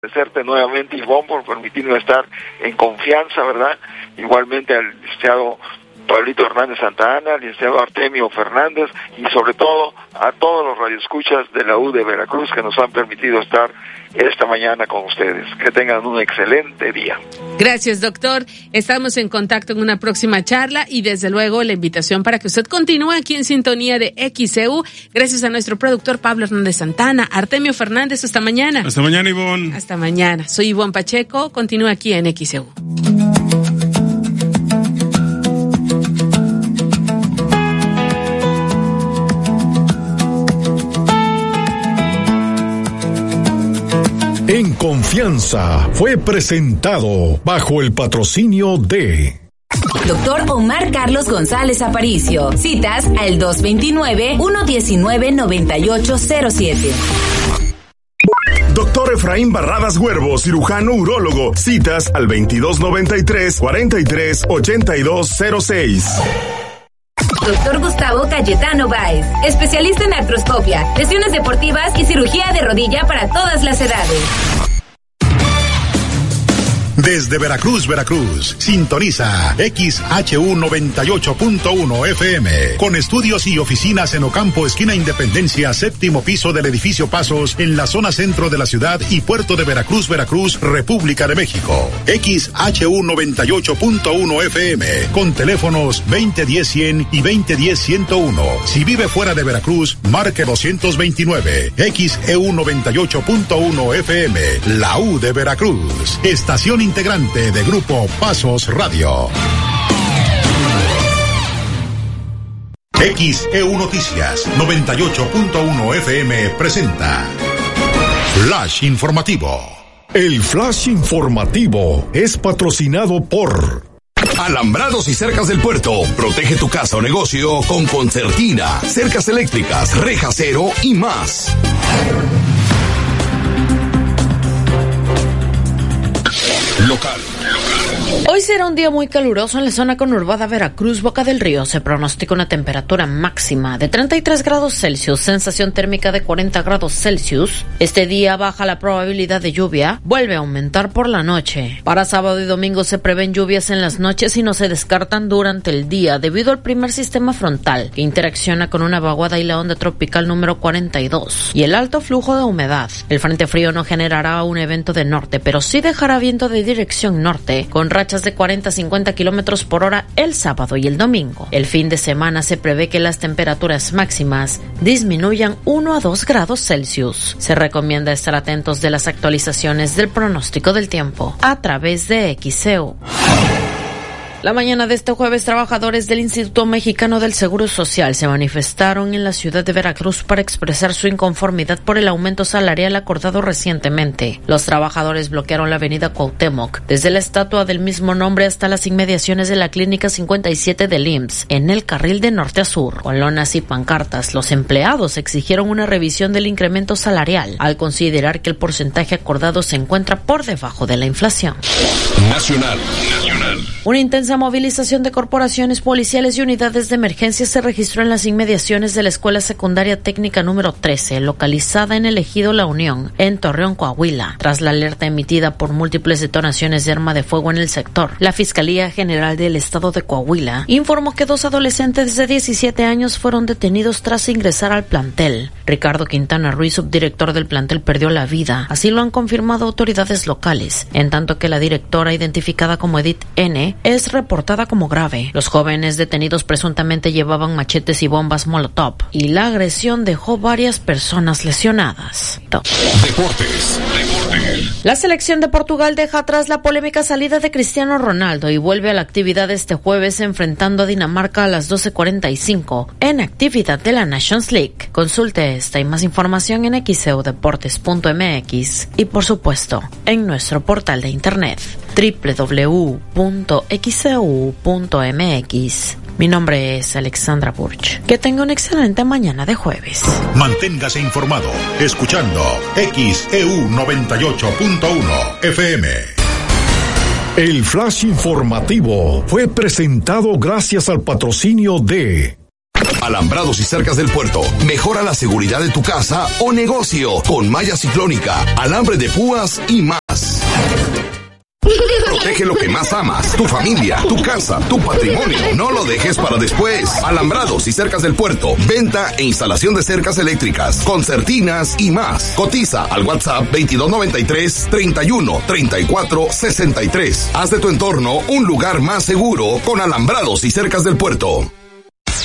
Agradecerte nuevamente, Ivonne, por permitirme estar en confianza, ¿verdad? Igualmente al licenciado Pablito Hernández Santa Ana, al licenciado Artemio Fernández y sobre todo a todos los radioescuchas de la U de Veracruz que nos han permitido estar esta mañana con ustedes. Que tengan un excelente día. Gracias, doctor. Estamos en contacto en una próxima charla y desde luego la invitación para que usted continúe aquí en sintonía de XEU. Gracias a nuestro productor Pablo Hernández Santana, Artemio Fernández. Hasta mañana. Hasta mañana, Ivonne. Hasta mañana. Soy Ivonne Pacheco. Continúa aquí en XEU. En Confianza fue presentado bajo el patrocinio de Doctor Omar Carlos González Aparicio. Citas al 229-119-9807. Doctor Efraín Barradas Huervo, cirujano urólogo. Citas al 2293-438206. Doctor Gustavo Cayetano Báez, especialista en artroscopia, lesiones deportivas y cirugía de rodilla para todas las edades. Desde Veracruz, sintoniza XHU 98.1 FM, con estudios y oficinas en Ocampo, esquina Independencia, séptimo piso del edificio Pasos, en la zona centro de la ciudad y puerto de Veracruz, República de México. XHU 98.1 FM, con teléfonos 2010-100 y 2010-101. Si vive fuera de Veracruz, marque 229. XEU 98.1 FM, la U de Veracruz. Estación integrante de Grupo Pasos Radio. XEU Noticias 98.1 FM presenta Flash Informativo. El Flash Informativo es patrocinado por Alambrados y cercas del puerto. Protege tu casa o negocio con Concertina, cercas eléctricas, reja cero y más. Local. Hoy será un día muy caluroso en la zona conurbada Veracruz, Boca del Río. Se pronostica una temperatura máxima de 33 grados Celsius, sensación térmica de 40 grados Celsius. Este día baja la probabilidad de lluvia, vuelve a aumentar por la noche. Para sábado y domingo se prevén lluvias en las noches y no se descartan durante el día debido al primer sistema frontal que interacciona con una vaguada y la onda tropical número 42 y el alto flujo de humedad. El frente frío no generará un evento de norte, pero sí dejará viento de dirección norte con rachas de 40 a 50 kilómetros por hora el sábado y el domingo. El fin de semana se prevé que las temperaturas máximas disminuyan 1 a 2 grados Celsius. Se recomienda estar atentos de las actualizaciones del pronóstico del tiempo a través de XEU. La mañana de este jueves, trabajadores del Instituto Mexicano del Seguro Social se manifestaron en la ciudad de Veracruz para expresar su inconformidad por el aumento salarial acordado recientemente. Los trabajadores bloquearon la avenida Cuauhtémoc, desde la estatua del mismo nombre hasta las inmediaciones de la Clínica 57 del IMSS, en el carril de norte a sur. Con lonas y pancartas, los empleados exigieron una revisión del incremento salarial, al considerar que el porcentaje acordado se encuentra por debajo de la inflación. Nacional. Una intensa movilización de corporaciones policiales y unidades de emergencia se registró en las inmediaciones de la Escuela Secundaria Técnica número 13, localizada en el ejido La Unión, en Torreón, Coahuila. Tras la alerta emitida por múltiples detonaciones de arma de fuego en el sector, la Fiscalía General del Estado de Coahuila informó que 2 adolescentes de 17 años fueron detenidos tras ingresar al plantel. Ricardo Quintana Ruiz, subdirector del plantel, perdió la vida. Así lo han confirmado autoridades locales, en tanto que la directora, identificada como Edith N., es reportada como grave. Los jóvenes detenidos presuntamente llevaban machetes y bombas Molotov y la agresión dejó varias personas lesionadas. Deportes. La selección de Portugal deja atrás la polémica salida de Cristiano Ronaldo y vuelve a la actividad este jueves enfrentando a Dinamarca a las 12:45 en actividad de la Nations League. Consulte esta y más información en xeudeportes.mx y por supuesto en nuestro portal de internet www.xeu.mx. Mi nombre es Alexandra Burch. Que tenga una excelente mañana de jueves. Manténgase informado escuchando XEU 98.1 FM. El Flash Informativo fue presentado gracias al patrocinio de Alambrados y cercas del puerto. Mejora la seguridad de tu casa o negocio con malla ciclónica, alambre de púas y más. Protege lo que más amas, tu familia, tu casa, tu patrimonio. No lo dejes para después. Alambrados y cercas del puerto. Venta e instalación de cercas eléctricas, concertinas y más. Cotiza al WhatsApp 2293 31 34 63. Haz de tu entorno un lugar más seguro con Alambrados y cercas del puerto.